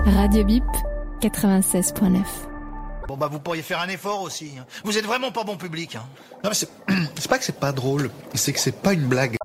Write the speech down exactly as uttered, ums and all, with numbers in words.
Radio Bip, quatre-vingt-seize point neuf. Bon bah vous pourriez faire un effort aussi. Vous êtes vraiment pas bon public. Hein. Non mais c'est, c'est pas que c'est pas drôle, c'est que c'est pas une blague.